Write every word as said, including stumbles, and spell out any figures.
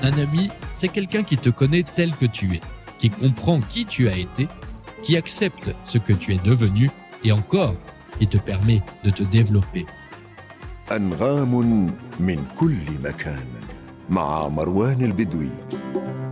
Un ami, c'est quelqu'un qui te connaît tel que tu es, qui comprend qui tu as été, qui accepte ce que tu es devenu et encore, qui te permet de te développer. أنغام من كل مكان مع مروان البدوي.